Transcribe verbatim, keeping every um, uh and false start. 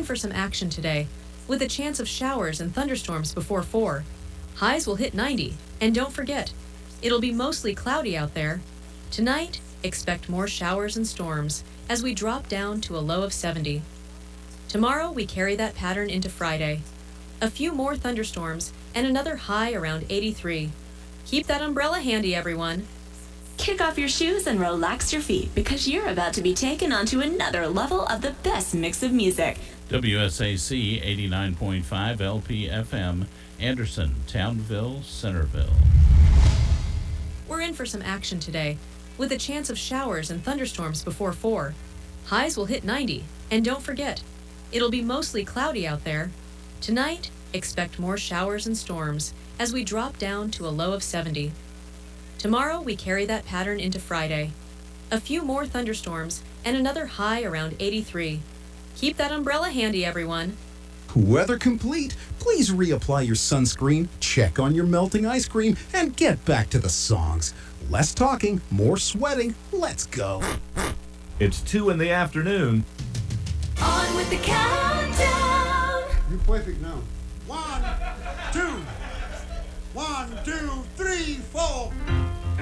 for some action today, with a chance of showers and thunderstorms before four. Highs will hit ninety, and don't forget, it'll be mostly cloudy out there. Tonight, expect more showers and storms as we drop down to a low of seventy. Tomorrow, we carry that pattern into Friday. A few more thunderstorms and another high around eighty-three. Keep that umbrella handy, everyone. Kick off your shoes and relax your feet because you're about to be taken onto another level of the best mix of music. W S A C eighty-nine point five L P F M, Anderson, Townville, Centerville. We're in for some action today, with a chance of showers and thunderstorms before four. Highs will hit ninety, and don't forget, it'll be mostly cloudy out there. Tonight, expect more showers and storms as we drop down to a low of seventy. Tomorrow, we carry that pattern into Friday. A few more thunderstorms and another high around eighty-three. Keep that umbrella handy, everyone. Weather complete. Please reapply your sunscreen, check on your melting ice cream, and get back to the songs. Less talking, more sweating. Let's go. It's two in the afternoon. On with the countdown. You're perfect now. One, two, one, two, three, four.